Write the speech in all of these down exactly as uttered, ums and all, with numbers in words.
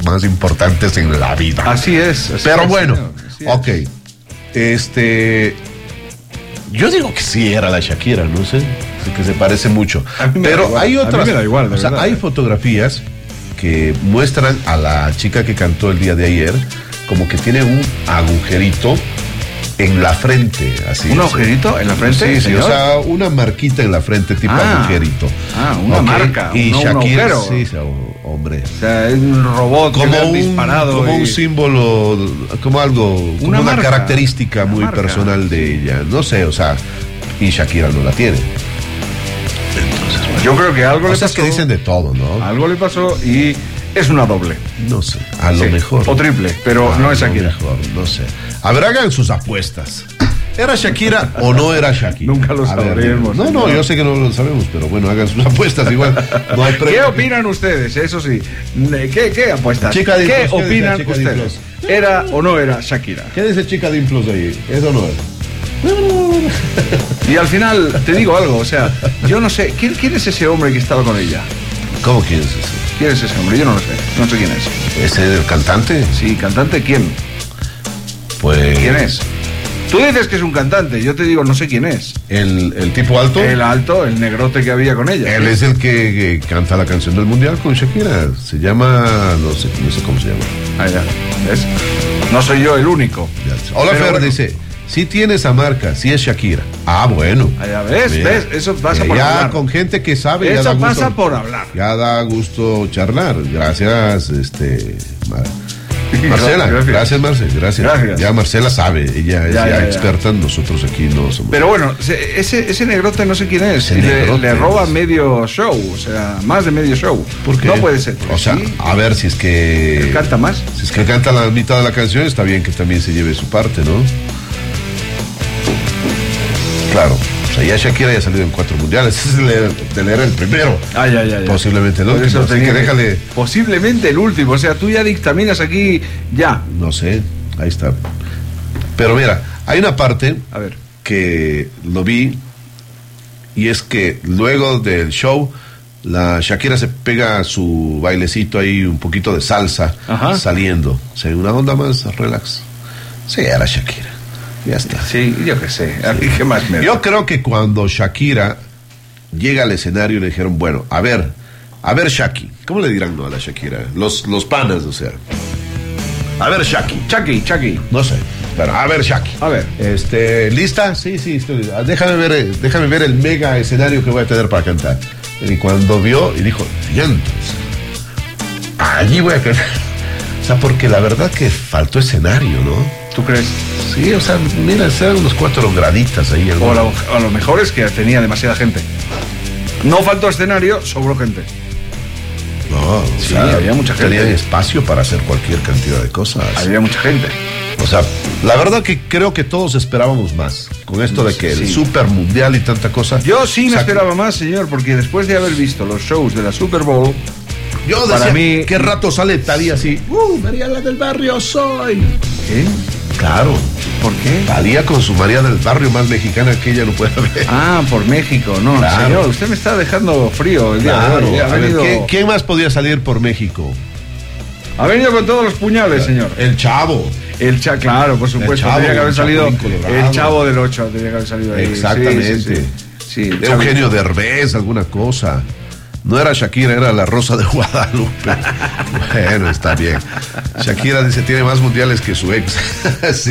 más importantes en la vida. Así es. Así Pero es, bueno, así ok. es. Este... Yo digo que sí era la Shakira, no sé, que se parece mucho. Pero hay otras, a mí me da igual, de o sea, verdad. hay fotografías que muestran a la chica que cantó el día de ayer como que tiene un agujerito en la frente, así. ¿Un agujerito en la frente? Sí, sí, señor? o sea, una marquita en la frente tipo Ah, agujerito. Ah, una Ok, marca, y no Shakira, un agujero. sí, sí, hombre. O sea, es un robot que le Como han un, disparado. como y- un símbolo, como algo, como Una una, marca, característica una muy marca. personal de ella. No sé, o sea, y Shakira no la tiene. Entonces, bueno, Yo creo que algo le cosas pasó. que dicen de todo, ¿no? Algo le pasó y es una doble. No sé, a lo Sí, mejor. o triple, pero A no es lo Shakira. mejor, no sé. A ver, hagan sus apuestas. ¿Era Shakira o no era Shakira? Nunca lo A ver, sabremos, no, no, señor. yo sé que no lo sabemos, pero bueno, hagan sus apuestas igual. No hay ¿Qué premio. opinan ustedes? Eso sí. ¿Qué, qué apuestas? Chica de ¿Qué Implos, ¿qué opinan dice la chica de ustedes? ¿Era o no era Shakira? ¿Qué dice chica de Implos de ahí? ¿Eso no es? Y al final, te digo algo, o sea, yo no sé, ¿quién, quién es ese hombre que estaba con ella? ¿Cómo quién es eso? ¿Quién es ese hombre? Yo no lo sé, no sé quién es. ¿Ese es el cantante? Sí, cantante, ¿quién? Pues... ¿Quién es? Tú dices que es un cantante, yo te digo, no sé quién es. ¿El, el tipo alto? El alto, el negrote que había con ella. Él es el que, que canta la canción del mundial con Shakira. Se llama... No sé, no sé cómo se llama. Ah, ya, ¿ves? No soy yo el único. Ya. Hola, Pero Fer, bueno. dice... Sí tiene esa marca, sí es Shakira. Ah, bueno. Ah, ya ves, Mira, ves, eso pasa eh, por ya hablar. con gente que sabe, ya Eso da gusto, pasa por hablar. ya da gusto charlar. Gracias, este... Mar- Marcela, Gracias. gracias, Marcela, gracias. Gracias. Ya Marcela sabe, ella es Ya, ya, ya, ya. experta, nosotros aquí no somos. Pero bueno, se- ese, ese negrote no sé quién es. Ese Y le, negrote le roba es- medio show, o sea, más de medio show. ¿Por qué? No puede ser. porque O sea, sí, a ver si es que... él canta más. Si es que canta la mitad de la canción, está bien que también se lleve su parte, ¿no? Claro. O sea, ya Shakira ya ha salido en cuatro mundiales. Ese es el, el, era el primero. Ah, ya, ya, ya. Posiblemente el Por último. eso Así tenía que déjale... Posiblemente el último. O sea, tú ya dictaminas aquí, ya. No sé, ahí está. Pero mira, hay una parte A ver. que lo vi y es que luego del show la Shakira se pega su bailecito ahí, un poquito de salsa, Ajá. saliendo. O sea, una onda más relax. Sí, era Shakira. Ya está. Sí, yo qué sé. A mí, ¿qué más me da? Yo creo que cuando Shakira llega al escenario le dijeron, bueno, a ver, a ver Shaki, ¿cómo le dirán no a la Shakira? Los, los panas, o sea. A ver Shaki, Chucky, Chucky. no sé, pero a ver Shaki. A ver. Este, ¿lista? Sí, sí, estoy. Déjame ver, eh, déjame ver el mega escenario que voy a tener para cantar. Y cuando vio, y dijo, diantres, allí voy a cantar. O sea, porque la verdad que faltó escenario, ¿no? ¿Tú crees? Sí, o sea, mira, eran unos cuatro graditas ahí. O a algo. lo, a lo mejor es que tenía demasiada gente. No faltó escenario, sobró gente. No, o Sí, sea, había mucha gente. tenían espacio para hacer cualquier cantidad de cosas. Había mucha gente. O sea, la verdad que creo que todos esperábamos más. Con esto de que el Sí. super mundial y tanta cosa. Yo sí O me sea, esperaba más, señor, porque después de haber visto los shows de la Super Bowl, Yo para decía, mí- ¿qué rato sale Talía así? ¡Uh, María la del barrio soy! ¿qué? Claro, ¿Por qué? Talía con su María del barrio más mexicana que ella no puede ver. Ah, por México, no, Claro. señor, usted me está dejando frío el día Claro, de hoy. Ha a ver, venido, ¿quién, quién más podía salir por México? ha venido con todos los puñales, señor. El Chavo. El Cha, claro, por supuesto, Chavo, tenía que haber el salido Chapulín Colorado. el Chavo del ocho, tenía que haber salido ahí. Sí, Exactamente. sí, sí. Sí, el Eugenio Derbez, alguna cosa. No era Shakira, era la Rosa de Guadalupe. Bueno, está bien. Shakira dice, tiene más mundiales que su ex. Sí.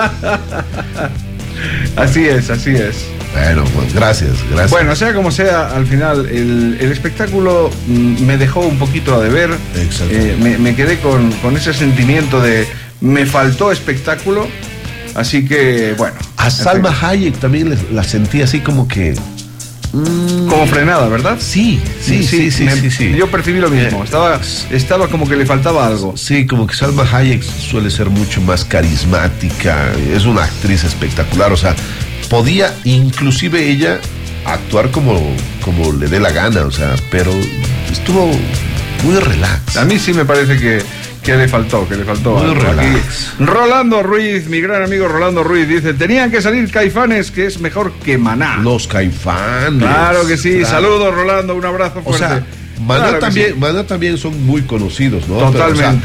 Así es, así es. Bueno, pues gracias, gracias. Bueno, sea como sea, al final el, el espectáculo mm, me dejó un poquito a deber. Exacto. Eh, me, me quedé con, con ese sentimiento de me faltó espectáculo. Así que, bueno. A en Salma fin, Hayek también le- la sentí así como que... mm, como frenada, ¿verdad? sí, sí, sí, sí, me- sí, sí. Yo percibí lo mismo. Eh, Estaba, estaba como que le faltaba algo. Sí, como que Salma Hayek suele ser mucho más carismática, es una actriz espectacular, o sea, podía inclusive ella actuar como, como le dé la gana, o sea, pero estuvo muy relax. A mí sí me parece que, que le faltó, que le faltó Muy algo. relax. Aquí, Rolando Ruiz, mi gran amigo Rolando Ruiz, dice, tenían que salir Caifanes, que es mejor que Maná. Los Caifanes. Claro que sí, claro. saludos Rolando, un abrazo O sea, fuerte. Maná, Claro que también, sí. Maná también son muy conocidos, ¿no? Pero, o sea, Totalmente.